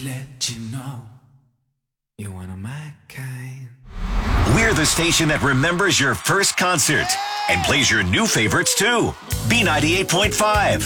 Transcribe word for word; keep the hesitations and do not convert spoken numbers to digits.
to let you know you're one of my kind. We're the station that remembers your first concert and plays your new favorites too. B ninety-eight point five.